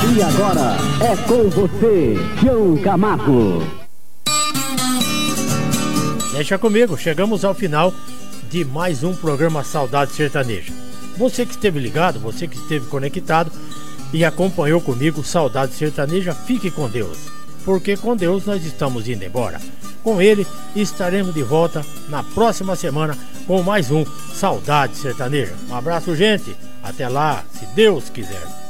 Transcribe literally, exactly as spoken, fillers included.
E agora é com você, João Camargo. Deixa comigo, chegamos ao final de mais um programa Saudade Sertaneja. Você que esteve ligado, você que esteve conectado e acompanhou comigo Saudade Sertaneja, fique com Deus, porque com Deus nós estamos indo embora. Com Ele estaremos de volta na próxima semana com mais um Saudade Sertaneja. Um abraço, gente, até lá, se Deus quiser.